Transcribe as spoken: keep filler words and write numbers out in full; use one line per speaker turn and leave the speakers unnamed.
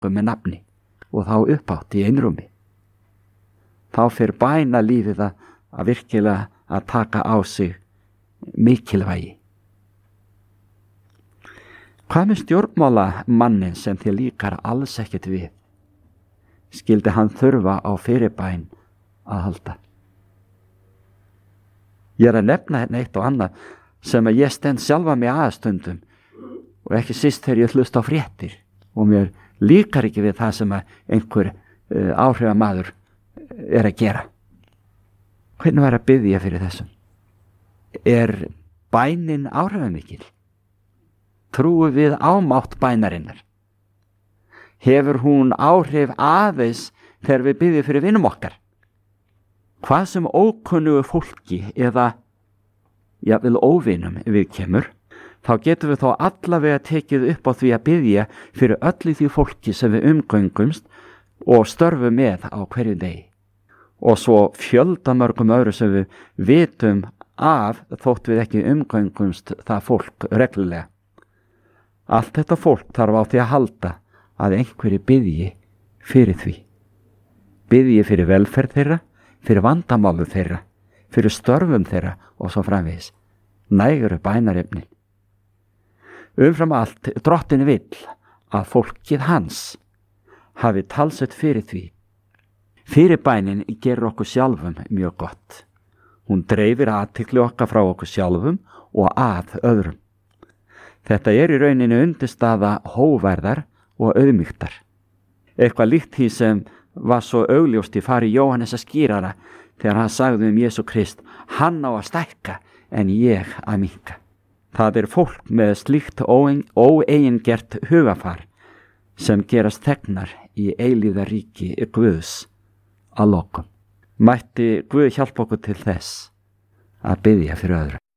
einhver með nafni og þá uppátt í einrúmi. Þá fer bænalífið að, að virkilega að taka á sig mikilvægi. Hvað með stjórnmála mannin sem þér líkar alls ekkert við? Skildi hann þurfa á fyrirbæn að halda? Ég er að nefna hérna eitt og annað sem að ég stend sjálfa mig aðstundum og ekki síst þegar ég hlust á fréttir og mér líkar ekki við það sem að einhver uh, áhrifamaður er að gera. Hvernig var að biðja fyrir þessum? Er bænin áhrifamikil? Trúum við ámátt bænarinnar? Hefur hún áhrif aðeins þegar við biðjum fyrir vinum okkar? Hvað sem ókunnugu fólki eða jafnvel óvinum við kemur, þá getum við þó allavega tekið upp á því að biðja fyrir öllu því fólki sem við umgöngumst og störfum með á hverju degi. Og svo fjöldamörgum öðru sem við vitum af þótt við ekki umgöngumst það fólk reglulega. Allt þetta fólk þarf á því að halda að einhverju biðji fyrir því. Biðji fyrir velferð þeirra, fyrir vandamálu þeirra, fyrir störfum þeirra og svo framvegis. Næguru bænarefnin. Umfram allt, drottinn vill að fólkið hans hafi talsett fyrir því. Fyrirbænin gerir okkur sjálfum mjög gott. Hún dreifir athygli okkar frá okkur sjálfum og að öðrum. Þetta er í rauninni undirstaða hógværðar og auðmýktar. Eitthvað líkt því sem var svo augljóst í fari Jóhannesar skýrara þegar hann sagði um Jesú Krist, hann á að stækka en ég að minnka. Það er fólk með slíkt óeigingert hugafar sem gerast þegnar í eilífðaríki Guðs að lokum. Mætti Guð hjálpa okkur til þess að biðja fyrir öðru.